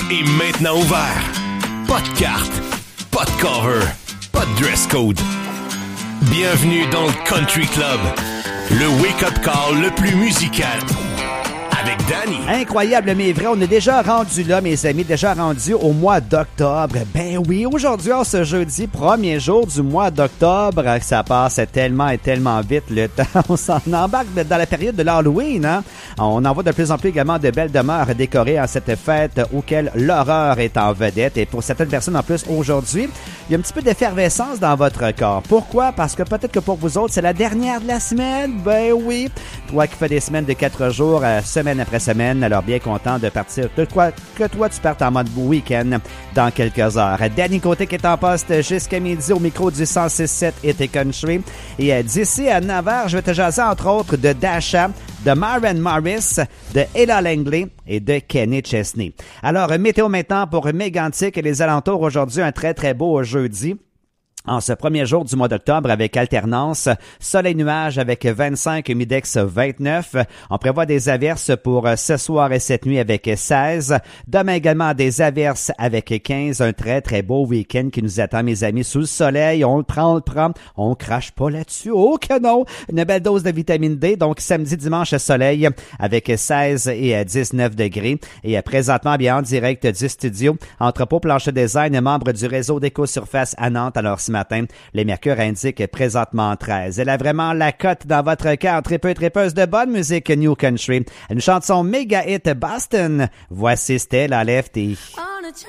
est maintenant ouvert. Pas de carte, pas de cover, pas de dress code. Bienvenue dans le Country Club, le wake-up call le plus musical. Avec Danny. Incroyable, mais vrai, on est déjà rendu là, mes amis, déjà rendu au mois d'octobre. Ben oui, aujourd'hui, ce jeudi, premier jour du mois d'octobre, ça passe tellement et tellement vite le temps. On s'en embarque dans la période de l'Halloween, hein? On en voit de plus en plus également de belles demeures décorées en cette fête auquel l'horreur est en vedette. Et pour certaines personnes en plus, aujourd'hui, il y a un petit peu d'effervescence dans votre corps. Pourquoi? Parce que peut-être que pour vous autres, c'est la dernière de la semaine. Ben oui. Toi qui fais des semaines de 4 jours, semaine après semaine, alors bien content de partir. Que toi, tu partes en mode week-end dans quelques heures. Danny Côté qui est en poste jusqu'à midi au micro du 106.7 et Country. Et d'ici à 9h, je vais te jaser entre autres de Dasha, de Maren Morris, de Ella Langley et de Kenny Chesney. Alors, météo maintenant pour Mégantic et les alentours. Aujourd'hui, un très, très beau jeudi. En ce premier jour du mois d'octobre avec alternance, soleil-nuage avec 25, humidex 29. On prévoit des averses pour ce soir et cette nuit avec 16. Demain également des averses avec 15. Un très très beau week-end qui nous attend, mes amis, sous le soleil. On le prend. On crache pas là-dessus. Oh que non! Une belle dose de vitamine D. Donc samedi, dimanche, soleil avec 16 et 19 degrés. Et présentement, bien en direct du studio, Entrepôt Plancher Design, membre du réseau d'Éco-Surface à Nantes. Alors ce matin, les mercures indiquent présentement 13. Elle a vraiment la cote dans votre cœur. Tripeuse de bonne musique New Country. Une chanson méga hit Boston. Voici Stella Lefty.